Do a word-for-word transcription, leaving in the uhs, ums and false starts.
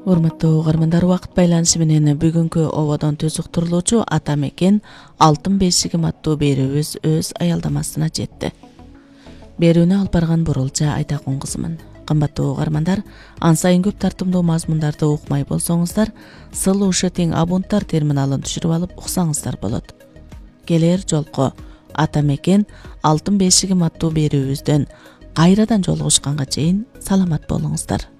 Урматтуу угармандар, убакыт байланышы менен бүгүнкү ободон түзүк турулуучу ата мекен алтын бешигим аттуу берүүбүз өз аялдамасына жетти. Берүүнү алып барган Бурулча Айтакун кызымын. Кымбаттуу угармандар, ан сайын көп тартымдуу мазмундарды укмай болсоңуздар, Solution абунттар терминалын түшүрүп алып уксаңыздар болот. Келер жолку ата мекен алтын бешигим аттуу берүүбүздөн кайрадан жолугушканга чейин саламат болуңуздар.